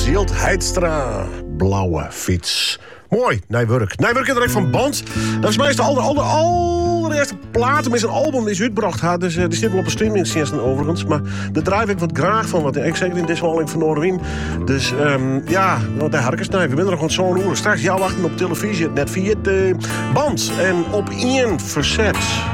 Jilt Heidstra, blauwe fiets. Mooi, Nijwerk. Nijwerk is direct van band. Dat is meestal de allereerste plaat, met een album is uitgebracht had. Dus die zit wel op een streamingsdienst overigens. Maar daar draai ik wat graag van. Want ik zeker in deze wandeling van Noorderwien. Dus ja, daar had ik eens naar. We zijn er nog gewoon zo'n uur. Straks jou wachten op televisie. Net via de band. En op 1 verzet.